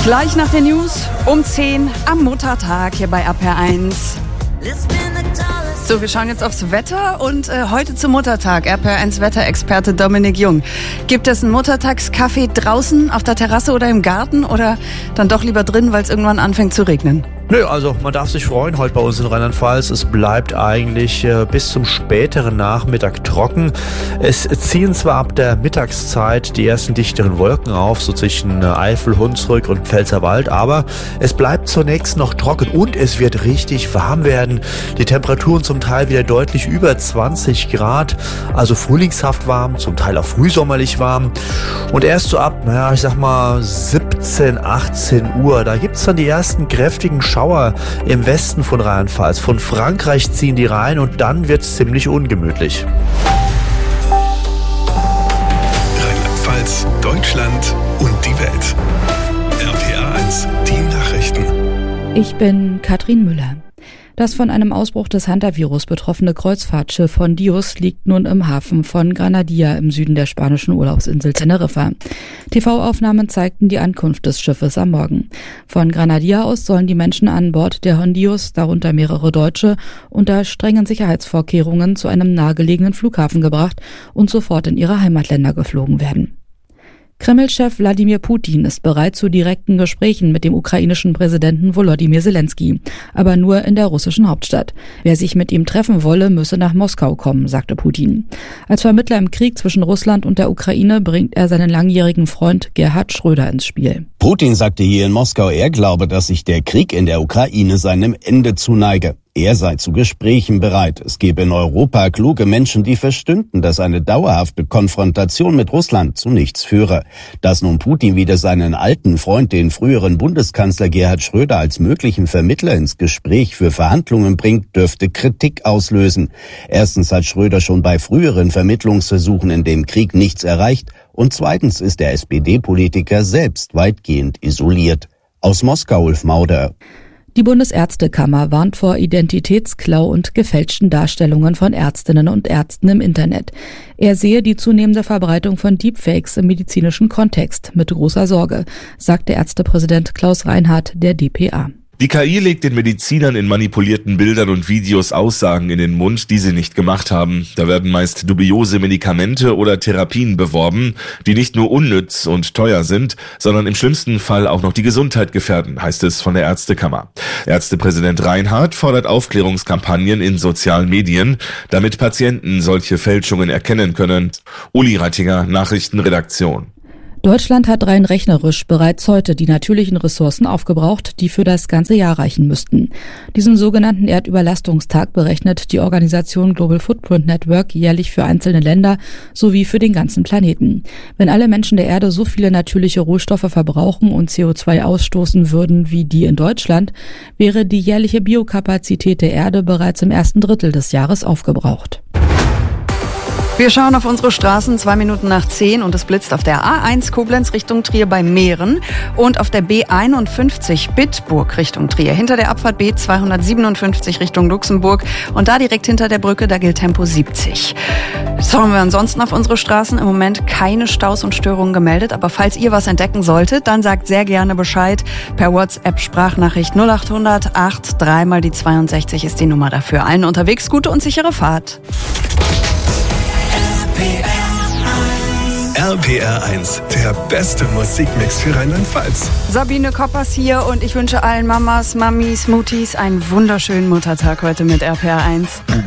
Gleich nach den News um 10 am Muttertag hier bei RPR1. So, wir schauen jetzt aufs Wetter und heute zum Muttertag. RPR1 Wetterexperte Dominik Jung. Gibt es einen Muttertagskaffee draußen auf der Terrasse oder im Garten oder dann doch lieber drin, weil es irgendwann anfängt zu regnen? Nö, also man darf sich freuen heute bei uns in Rheinland-Pfalz. Es bleibt eigentlich bis zum späteren Nachmittag trocken. Es ziehen zwar ab der Mittagszeit die ersten dichteren Wolken auf, so zwischen Eifel, Hunsrück und Pfälzerwald, aber es bleibt zunächst noch trocken und es wird richtig warm werden. Die Temperaturen zum Teil wieder deutlich über 20 Grad, also frühlingshaft warm, zum Teil auch frühsommerlich warm. Und erst so ab, ich sag mal 17, 18 Uhr, da gibt's dann die ersten kräftigen Schauer im Westen von Rheinland-Pfalz. Von Frankreich ziehen die rein und dann wird's ziemlich ungemütlich. Rheinland-Pfalz, Deutschland und die Welt. RPR1, die Nachrichten. Ich bin Katrin Müller. Das von einem Ausbruch des Hantavirus betroffene Kreuzfahrtschiff Hondius liegt nun im Hafen von Granadilla im Süden der spanischen Urlaubsinsel Teneriffa. TV-Aufnahmen zeigten die Ankunft des Schiffes am Morgen. Von Granadilla aus sollen die Menschen an Bord der Hondius, darunter mehrere Deutsche, unter strengen Sicherheitsvorkehrungen zu einem nahegelegenen Flughafen gebracht und sofort in ihre Heimatländer geflogen werden. Kreml-Chef Wladimir Putin ist bereit zu direkten Gesprächen mit dem ukrainischen Präsidenten Volodymyr Zelensky, aber nur in der russischen Hauptstadt. Wer sich mit ihm treffen wolle, müsse nach Moskau kommen, sagte Putin. Als Vermittler im Krieg zwischen Russland und der Ukraine bringt er seinen langjährigen Freund Gerhard Schröder ins Spiel. Putin sagte hier in Moskau, er glaube, dass sich der Krieg in der Ukraine seinem Ende zuneige. Er sei zu Gesprächen bereit. Es gebe in Europa kluge Menschen, die verstünden, dass eine dauerhafte Konfrontation mit Russland zu nichts führe. Dass nun Putin wieder seinen alten Freund, den früheren Bundeskanzler Gerhard Schröder, als möglichen Vermittler ins Gespräch für Verhandlungen bringt, dürfte Kritik auslösen. Erstens hat Schröder schon bei früheren Vermittlungsversuchen in dem Krieg nichts erreicht. Und zweitens ist der SPD-Politiker selbst weitgehend isoliert. Aus Moskau, Ulf Mauder. Die Bundesärztekammer warnt vor Identitätsklau und gefälschten Darstellungen von Ärztinnen und Ärzten im Internet. Er sehe die zunehmende Verbreitung von Deepfakes im medizinischen Kontext mit großer Sorge, sagte Ärztepräsident Klaus Reinhardt der dpa. Die KI legt den Medizinern in manipulierten Bildern und Videos Aussagen in den Mund, die sie nicht gemacht haben. Da werden meist dubiose Medikamente oder Therapien beworben, die nicht nur unnütz und teuer sind, sondern im schlimmsten Fall auch noch die Gesundheit gefährden, heißt es von der Ärztekammer. Ärztepräsident Reinhardt fordert Aufklärungskampagnen in sozialen Medien, damit Patienten solche Fälschungen erkennen können. Uli Reitinger, Nachrichtenredaktion. Deutschland hat rein rechnerisch bereits heute die natürlichen Ressourcen aufgebraucht, die für das ganze Jahr reichen müssten. Diesen sogenannten Erdüberlastungstag berechnet die Organisation Global Footprint Network jährlich für einzelne Länder sowie für den ganzen Planeten. Wenn alle Menschen der Erde so viele natürliche Rohstoffe verbrauchen und CO2 ausstoßen würden wie die in Deutschland, wäre die jährliche Biokapazität der Erde bereits im ersten Drittel des Jahres aufgebraucht. Wir schauen auf unsere Straßen 2 Minuten nach 10 und es blitzt auf der A1 Koblenz Richtung Trier bei Mähren und auf der B51 Bitburg Richtung Trier. Hinter der Abfahrt B257 Richtung Luxemburg und da direkt hinter der Brücke, da gilt Tempo 70. Schauen wir ansonsten auf unsere Straßen. Im Moment keine Staus und Störungen gemeldet, aber falls ihr was entdecken solltet, dann sagt sehr gerne Bescheid. Per WhatsApp Sprachnachricht 0800 83 mal die 62 ist die Nummer dafür. Allen unterwegs gute und sichere Fahrt. RPR1, der beste Musikmix für Rheinland-Pfalz. Sabine Koppers hier und ich wünsche allen Mamas, Mamis, Mutis einen wunderschönen Muttertag heute mit RPR1.